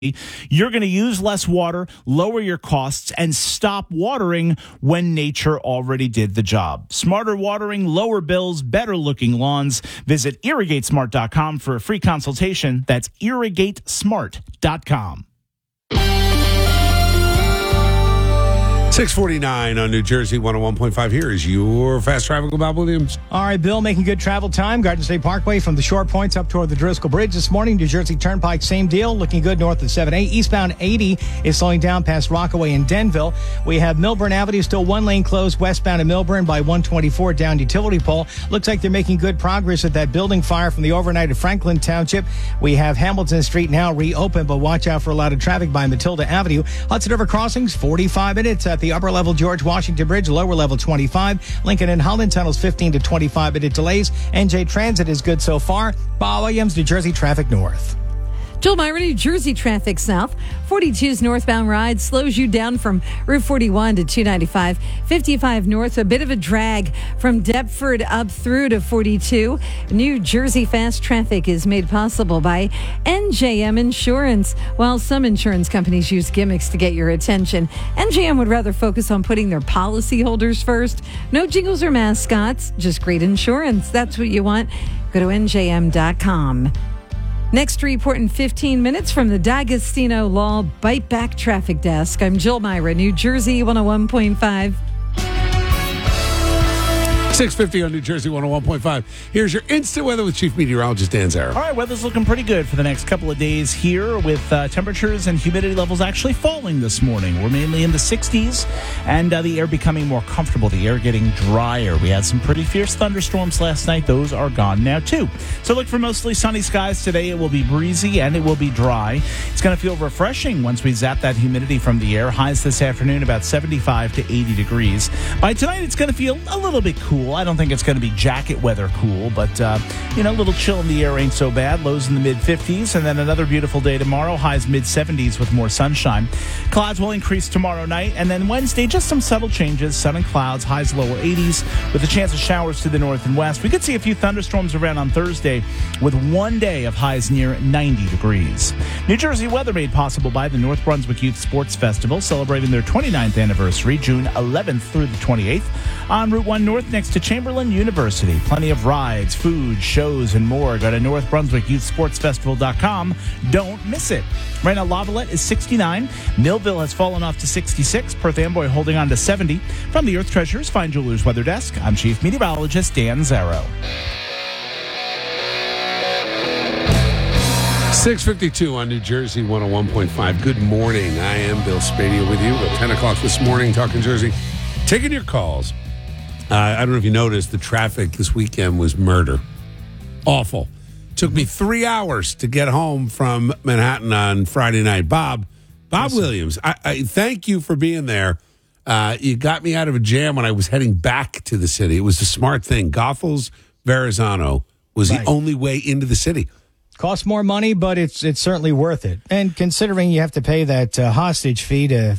You're going to use less water, lower your costs, and stop watering when nature already did the job. Smarter watering, lower bills, better looking lawns. Visit irrigatesmart.com for a free consultation. That's irrigatesmart.com. 649 on New Jersey 101.5. Here is your fast traffic with Bob Williams. All right, Bill, making good travel time. Garden State Parkway from the Short Points up toward the Driscoll Bridge this morning. New Jersey Turnpike, same deal. Looking good north of 7A. Eastbound 80 is slowing down past Rockaway and Denville. We have Milburn Avenue, still one lane closed westbound in Milburn by 124 down Utility Pole. Looks like they're making good progress at that building fire from the overnight of Franklin Township. We have Hamilton Street now reopened, but watch out for a lot of traffic by Matilda Avenue. Hudson River Crossings, 45 minutes at the upper level George Washington Bridge, lower level 25. Lincoln and Holland tunnels 15 to 25 minute delays. NJ Transit is good so far. Bob Williams, New Jersey traffic north. Jill Myra, New Jersey traffic south. 42's northbound ride slows you down from Route 41 to 295. 55 north, a bit of a drag from Deptford up through to 42. New Jersey fast traffic is made possible by NJM Insurance. While some insurance companies use gimmicks to get your attention, NJM would rather focus on putting their policyholders first. No jingles or mascots, just great insurance. That's what you want. Go to njm.com. Next report in 15 minutes from the D'Agostino Law Bite Back Traffic Desk. I'm Jill Myra, New Jersey 101.5. 650 on New Jersey 101.5. Here's your instant weather with Chief Meteorologist Dan Zarrow. All right, weather's looking pretty good for the next couple of days here with temperatures and humidity levels actually falling this morning. We're mainly in the 60s and the air becoming more comfortable, the air getting drier. We had some pretty fierce thunderstorms last night. Those are gone now, too. So look for mostly sunny skies today. It will be breezy and it will be dry. It's going to feel refreshing once we zap that humidity from the air. Highs this afternoon about 75 to 80 degrees. By tonight, it's going to feel a little bit cool. I don't think it's going to be jacket weather cool, but, a little chill in the air ain't so bad. Lows in the mid-50s, and then another beautiful day tomorrow. Highs mid-70s with more sunshine. Clouds will increase tomorrow night, and then Wednesday, just some subtle changes. Sun and clouds, highs lower 80s with a chance of showers to the north and west. We could see a few thunderstorms around on Thursday with one day of highs near 90 degrees. New Jersey weather made possible by the North Brunswick Youth Sports Festival, celebrating their 29th anniversary, June 11th through the 28th, on Route 1 North next to Chamberlain University. Plenty of rides, food, shows, and more. Go to NorthBrunswickYouthSportsFestival.com. Don't miss it. Right now, Lavallette is 69. Millville has fallen off to 66. Perth Amboy holding on to 70. From the Earth Treasures Fine Jewelers Weather Desk, I'm Chief Meteorologist Dan Zarrow. 652 on New Jersey 101.5. Good morning. I am Bill Spadia with you at 10 o'clock this morning, talking Jersey. Taking your calls. I don't know if you noticed, the traffic this weekend was murder. Awful. Took me 3 hours to get home from Manhattan on Friday night. Bob Williams, I thank you for being there. You got me out of a jam when I was heading back to the city. It was a smart thing. Goethals, Verrazano was the only way into the city. Costs more money, but it's certainly worth it. And considering you have to pay that hostage fee for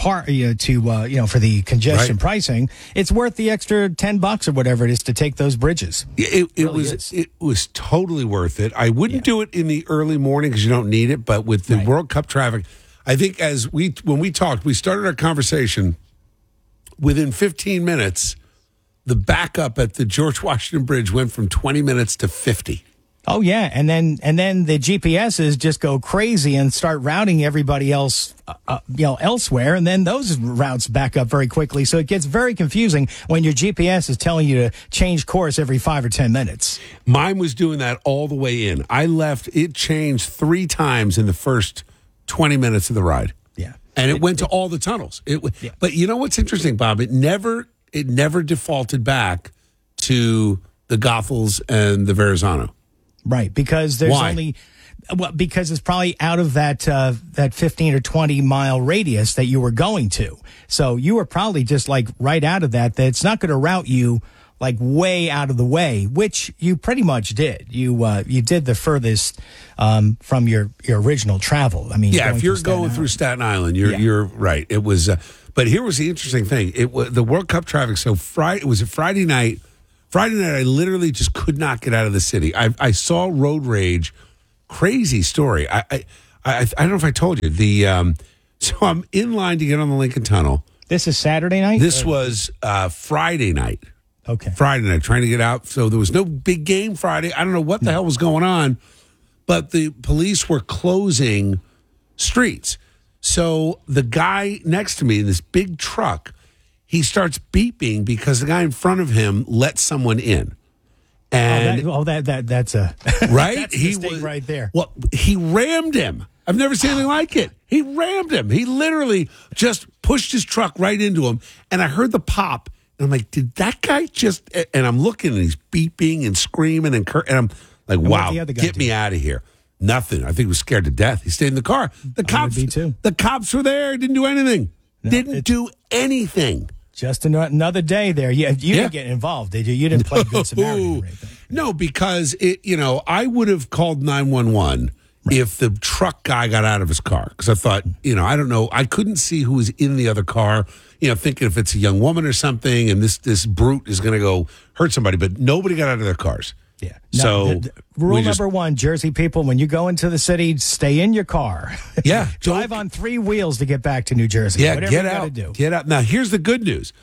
the congestion pricing, it's worth the extra $10 or whatever it is to take those bridges. It was totally worth it. I wouldn't do it in the early morning because you don't need it, but with the World Cup traffic, I think when we talked, we started our conversation within 15 minutes. The backup at the George Washington Bridge went from 20 minutes to 50. Oh yeah, and then the GPSs just go crazy and start routing everybody else, elsewhere, and then those routes back up very quickly. So it gets very confusing when your GPS is telling you to change course every 5 or 10 minutes. Mine was doing that all the way in. I left; it changed 3 times in the first 20 minutes of the ride. Yeah, and it went to all the tunnels. But you know what's interesting, Bob? It never defaulted back to the Goethals and the Verrazano. Right, because there's because it's probably out of that 15 or 20 mile radius that you were going to. So you were probably just like right out of that it's not going to route you like way out of the way, which you pretty much did. You did the furthest from your original travel. I mean, if you're going through Staten Island, you're right. It was, but here was the interesting thing. It was the World Cup traffic. So it was a Friday night. Friday night, I literally just could not get out of the city. I saw road rage, crazy story. I don't know if I told you. So I'm in line to get on the Lincoln Tunnel. This is Saturday night? This was Friday night. Okay. Friday night, trying to get out. So there was no big game Friday. I don't know what the hell was going on, but the police were closing streets. So the guy next to me in this big truck, he starts beeping because the guy in front of him let someone in. And that's a right. That's he the was right there. Well, he rammed him. I've never seen anything like it. He rammed him. He literally just pushed his truck right into him. And I heard the pop. And I'm like, did that guy just? And I'm looking, and he's beeping and screaming, and I'm like, wow, get me out of here. Nothing. I think he was scared to death. He stayed in the car. The cops, the cops were there. Didn't do anything. Didn't do anything. Just another day there. You didn't get involved, did you? You didn't play Good Samaritan or anything. No, because I would have called 911 if the truck guy got out of his car. Because I thought, I don't know. I couldn't see who was in the other car. Thinking if it's a young woman or something, and this brute is going to go hurt somebody. But nobody got out of their cars. Yeah. So rule number one, Jersey people, when you go into the city, stay in your car. Yeah. Drive on 3 wheels to get back to New Jersey. Yeah, Whatever get you out. gotta do. Get out. Now, here's the good news.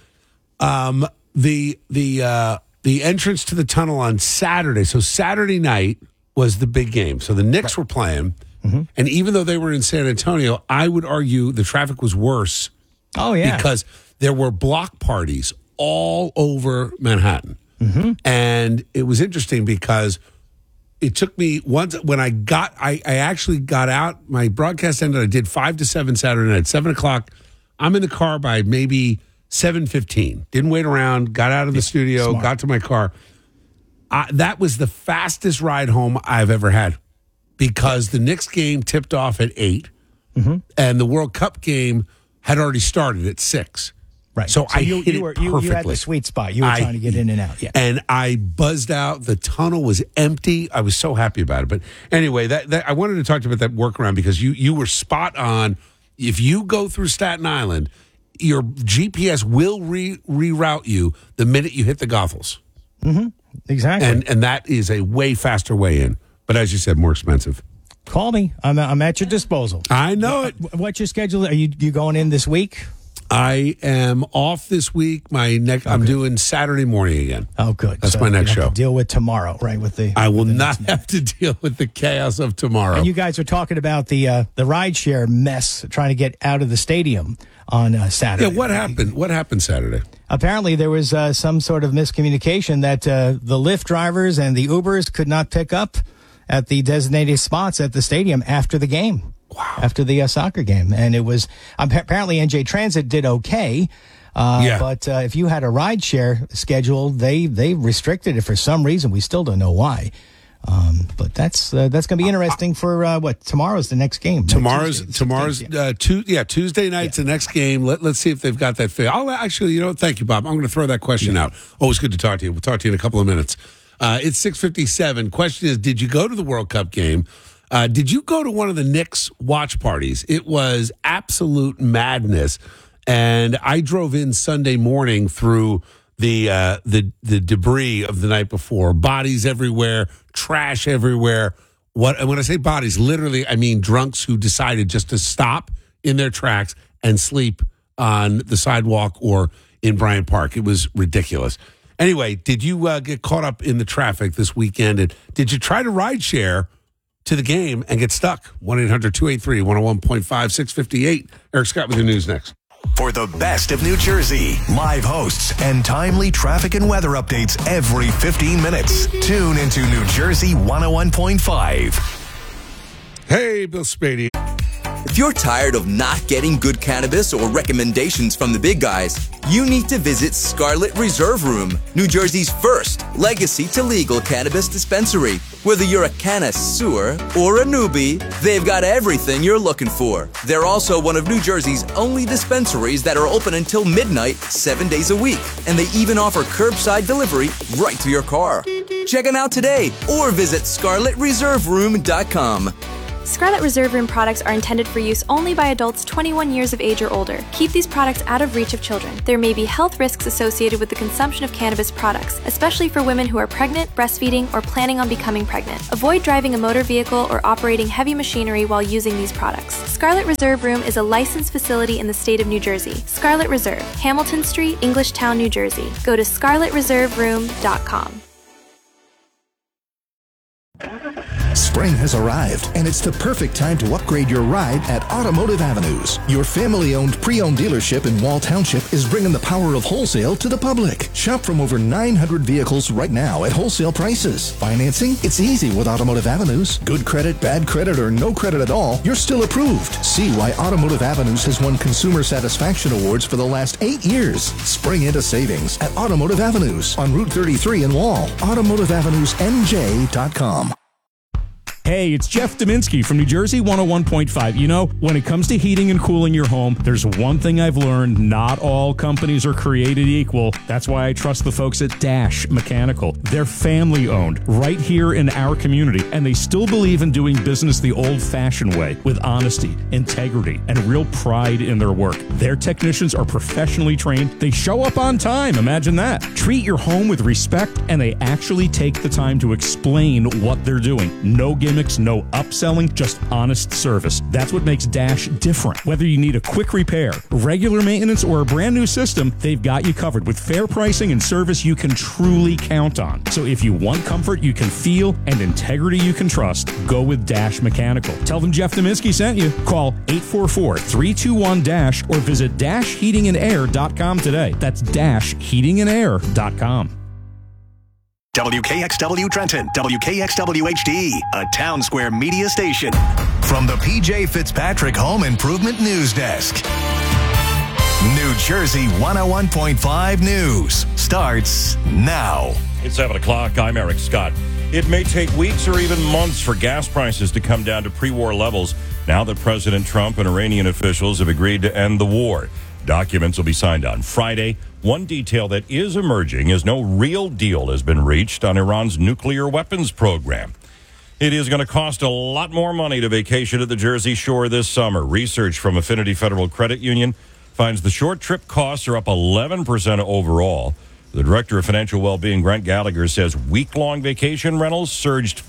The entrance to the tunnel on Saturday. So Saturday night was the big game. So the Knicks were playing. Mm-hmm. And even though they were in San Antonio, I would argue the traffic was worse. Oh, yeah. Because there were block parties all over Manhattan. Mm-hmm. And it was interesting because it took me once when I actually got out. My broadcast ended. I did 5 to 7 Saturday night. 7 o'clock. I'm in the car by maybe 7:15. Didn't wait around. Got out of the studio. Smart. Got to my car. That was the fastest ride home I've ever had because the Knicks game tipped off at 8, and the World Cup game had already started at 6. Right. So I hit it perfectly. You had the sweet spot. You were trying to get in and out. Yeah. And I buzzed out. The tunnel was empty. I was so happy about it. But anyway, that I wanted to talk to you about that workaround because you were spot on. If you go through Staten Island, your GPS will reroute you the minute you hit the Goethals. Mm-hmm. Exactly. And that is a way faster way in. But as you said, more expensive. Call me. I'm at your disposal. I know it. What's your schedule? Are you going in this week? I am off this week. I'm doing Saturday morning again. Oh, good. That's my next show. Deal with tomorrow, right? I will not have to deal with the chaos of tomorrow. And you guys were talking about the rideshare mess trying to get out of the stadium on Saturday. Yeah, what happened? What happened Saturday? Apparently, there was some sort of miscommunication that the Lyft drivers and the Ubers could not pick up at the designated spots at the stadium after the game. Wow. After the soccer game. And it was apparently NJ Transit did okay. But if you had a ride share schedule, they restricted it for some reason. We still don't know why. But that's going to be interesting for tomorrow's the next game. Tomorrow's Tuesday night's the next game. Let's see if they've got that figured. I'll actually, thank you, Bob. I'm going to throw that question out. Always good to talk to you. We'll talk to you in a couple of minutes. It's 6:57. Question is, did you go to the World Cup game? Did you go to one of the Knicks watch parties? It was absolute madness. And I drove in Sunday morning through the debris of the night before. Bodies everywhere, trash everywhere. And when I say bodies, literally, I mean drunks who decided just to stop in their tracks and sleep on the sidewalk or in Bryant Park. It was ridiculous. Anyway, did you get caught up in the traffic this weekend? And did you try to ride share to the game and get stuck? 1-800-283-101.5, 658. Eric Scott with the news next. For the best of New Jersey, live hosts and timely traffic and weather updates every 15 minutes. Tune into New Jersey 101.5. Hey, Bill Spady. If you're tired of not getting good cannabis or recommendations from the big guys, you need to visit Scarlet Reserve Room, New Jersey's first legacy to legal cannabis dispensary. Whether you're a connoisseur or a newbie, they've got everything you're looking for. They're also one of New Jersey's only dispensaries that are open until midnight, 7 days a week. And they even offer curbside delivery right to your car. Check them out today or visit ScarletReserveRoom.com. Scarlet Reserve Room products are intended for use only by adults 21 years of age or older. Keep these products out of reach of children. There may be health risks associated with the consumption of cannabis products, especially for women who are pregnant, breastfeeding, or planning on becoming pregnant. Avoid driving a motor vehicle or operating heavy machinery while using these products. Scarlet Reserve Room is a licensed facility in the state of New Jersey. Scarlet Reserve, Hamilton Street, Englishtown, New Jersey. Go to scarletreserveroom.com. Spring has arrived, and it's the perfect time to upgrade your ride at Automotive Avenues. Your family-owned, pre-owned dealership in Wall Township is bringing the power of wholesale to the public. Shop from over 900 vehicles right now at wholesale prices. Financing? It's easy with Automotive Avenues. Good credit, bad credit, or no credit at all, you're still approved. See why Automotive Avenues has won Consumer Satisfaction Awards for the last 8 years. Spring into savings at Automotive Avenues on Route 33 in Wall. AutomotiveAvenuesNJ.com. Hey, it's Jeff Dominski from New Jersey 101.5. You know, when it comes to heating and cooling your home, there's one thing I've learned. Not all companies are created equal. That's why I trust the folks at Dash Mechanical. They're family-owned right here in our community, and they still believe in doing business the old-fashioned way with honesty, integrity, and real pride in their work. Their technicians are professionally trained. They show up on time. Imagine that. Treat your home with respect, and they actually take the time to explain what they're doing. No gimmicks, no upselling, just honest service. That's what makes Dash different. Whether you need a quick repair, regular maintenance, or a brand new system, they've got you covered with fair pricing and service you can truly count on. So if you want comfort you can feel and integrity you can trust, go with Dash Mechanical. Tell them Jeff Dominski sent you. Call 844-321-DASH or visit dashheatingandair.com today. That's dashheatingandair.com. WKXW Trenton, WKXW HD, a Town Square media station. From the PJ Fitzpatrick Home Improvement News Desk. New Jersey 101.5 News starts now. It's 7 o'clock. I'm Eric Scott. It may take weeks or even months for gas prices to come down to pre-war levels now that President Trump and Iranian officials have agreed to end the war. Documents will be signed on Friday. One detail that is emerging is no real deal has been reached on Iran's nuclear weapons program. It is going to cost a lot more money to vacation at the Jersey Shore this summer. Research from Affinity Federal Credit Union finds the short trip costs are up 11% overall. The Director of Financial Wellbeing, Grant Gallagher, says week-long vacation rentals surged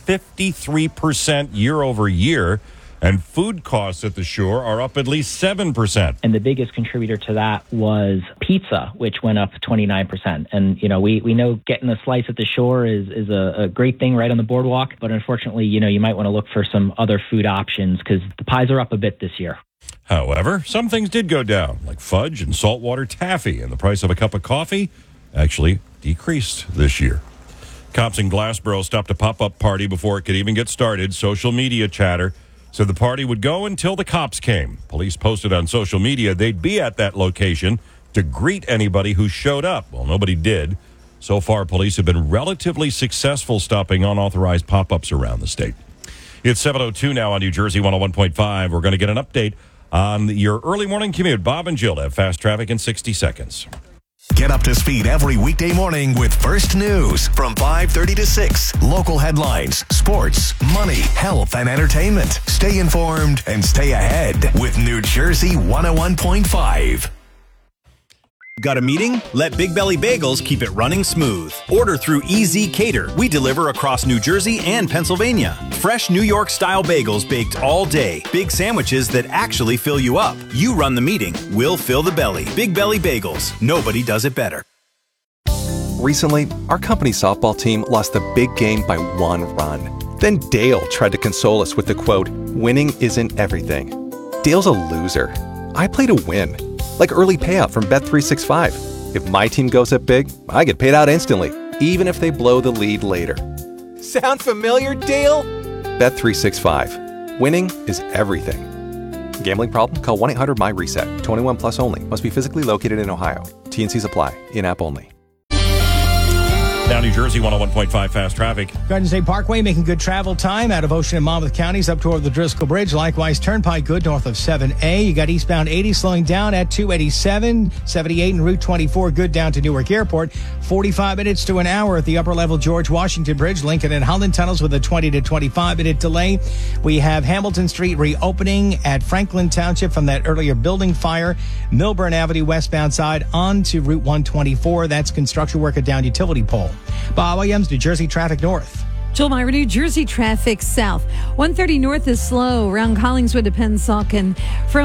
53% year over year. And food costs at the shore are up at least 7%. And the biggest contributor to that was pizza, which went up 29%. And, you know, we know getting a slice at the shore is a great thing right on the boardwalk. But unfortunately, you know, you might want to look for some other food options because the pies are up a bit this year. However, some things did go down, like fudge and saltwater taffy. And the price of a cup of coffee actually decreased this year. Cops in Glassboro stopped a pop-up party before it could even get started. Social media chatter said the party would go until the cops came. Police posted on social media they'd be at that location to greet anybody who showed up. Well, nobody did. So far, police have been relatively successful stopping unauthorized pop-ups around the state. It's 7:02 now on New Jersey 101.5. We're going to get an update on your early morning commute. Bob and Jill have fast traffic in 60 seconds. Get up to speed every weekday morning with First News from 5:30 to 6. Local headlines, sports, money, health, and entertainment. Stay informed and stay ahead with New Jersey 101.5. Got a meeting? Let Big Belly Bagels keep it running smooth. Order through EZ Cater. We deliver across New Jersey and Pennsylvania. Fresh New York-style bagels baked all day. Big sandwiches that actually fill you up. You run the meeting. We'll fill the belly. Big Belly Bagels. Nobody does it better. Recently, our company softball team lost the big game by 1 run. Then Dale tried to console us with the quote, "Winning isn't everything." Dale's a loser. I play to win. Like early payout from Bet365. If my team goes up big, I get paid out instantly, even if they blow the lead later. Sound familiar, Dale? Bet365. Winning is everything. Gambling problem? Call 1-800-MY-RESET. 21 plus only. Must be physically located in Ohio. T&Cs apply. In-app only. Now, New Jersey 101.5 fast traffic. Garden State Parkway making good travel time out of Ocean and Monmouth counties up toward the Driscoll Bridge. Likewise, Turnpike good north of 7A. You got eastbound 80 slowing down at 287, 78 and Route 24 good down to Newark Airport. 45 minutes to an hour at the upper level George Washington Bridge. Lincoln and Holland tunnels with a 20 to 25 minute delay. We have Hamilton Street reopening at Franklin Township from that earlier building fire. Milburn Avenue westbound side onto Route 124. That's construction work at down utility pole. Bob Williams, New Jersey traffic north. Joel Myra, New Jersey traffic south. 130 north is slow around Collingswood to Pennsauken. From